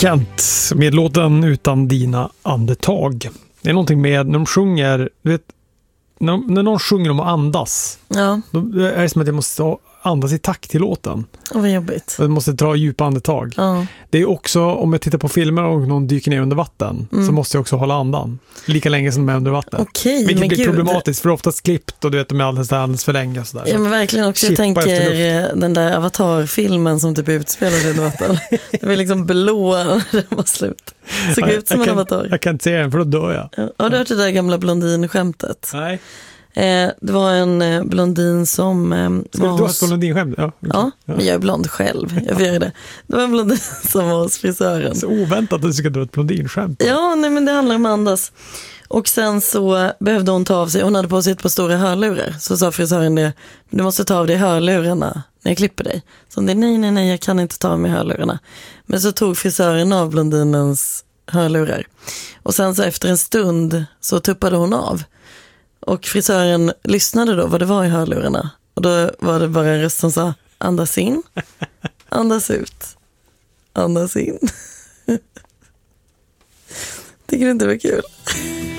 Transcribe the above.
Kent med låten Utan dina andetag. Det är någonting med när de sjunger, du vet, när någon sjunger om att andas, då är det som att jag måste andas i takt till låten. Vad jobbigt. Jag måste dra djupa andetag. Det är också, om jag tittar på filmer och någon dyker ner under vatten, så måste jag också hålla andan lika länge som de är under vatten. Okej, vilket men blir gud. Problematiskt, för oftast klippt och du vet, de är alldeles för länge och sådär. Ja, men verkligen också. Jag tänker den där Avatar-filmen som typ utspelar sig under vatten. Det var liksom blå när den var slut. Såg ut som en Avatar. Jag kan inte se den, för då dör jag. Har du hört det där gamla blondinskämtet? Nej. Det var en blondin som Ska du ha ett blondinskämt? Ja, men jag är blond själv. Jag får göra det. Det var en blondin som var hos frisören. Så oväntat att du ska dra ett blondinskämt. Ja, nej, men det handlar om andas. Och sen så behövde hon ta av sig, hon hade på sig ett par stora hörlurar. Så sa frisören det, du måste ta av dig hörlurarna när jag klipper dig. Så hon det, nej, jag kan inte ta av mig hörlurarna. Men så tog frisören av blondinens hörlurar. Och sen så efter en stund så tuppade hon av. Och frisören lyssnade då vad det var i hörlurarna. Och då var det bara en röst som sa, andas in, andas ut, andas in. Tycker du inte det var kul?